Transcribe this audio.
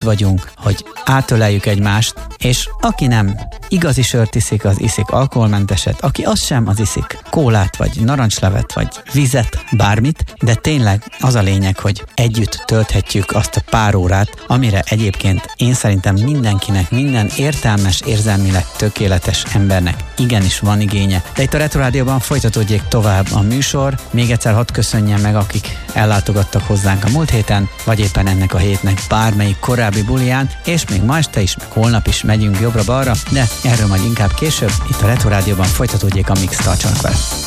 vagyunk, hogy átöleljük egymást, és aki nem igazi sört iszik, az iszik alkoholmenteset, aki az sem, az iszik kólát, vagy narancslevet, vagy vizet, bármit, de tényleg az a lényeg, hogy együtt tölthetjük azt a pár órát, amire egyébként én szerintem mindenkinek, minden értelmes, érzelmileg tökéletes embernek igenis van igénye. De itt a Retro Rádióban folytatódjék tovább a műsor. Még egyszer hadd köszönjem meg, akik ellátogattak hozzánk a múlt héten, vagy éppen ennek a hétnek bármelyik korábbi buliján, és még ma este is, meg holnap is megyünk jobbra-balra, de erről majd inkább később. Itt a Retro Rádióban folytatódjék a mix, tartsanak vele.